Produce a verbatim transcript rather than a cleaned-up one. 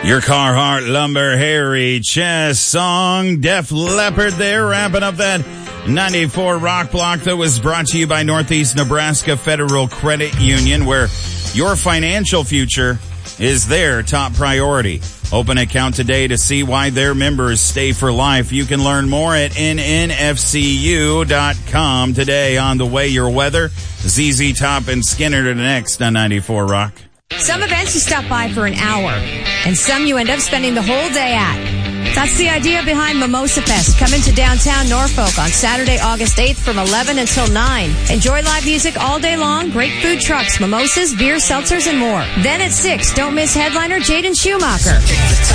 Your Carhartt Lumber Hairy Chest song, Def Leppard there, wrapping up that ninety-four Rock Block that was brought to you by Northeast Nebraska Federal Credit Union, where your financial future is their top priority. Open an account today to see why their members stay for life. You can learn more at N N F C U dot com. Today on The Way Your Weather, Z Z Top and Skinner to the next on ninety-four Rock. Some events you stop by for an hour, and some you end up spending the whole day at. That's the idea behind Mimosa Fest, coming to downtown Norfolk on Saturday, August eighth from eleven until nine. Enjoy live music all day long, great food trucks, mimosas, beer, seltzers, and more. Then at six, don't miss headliner Jaden Schumacher.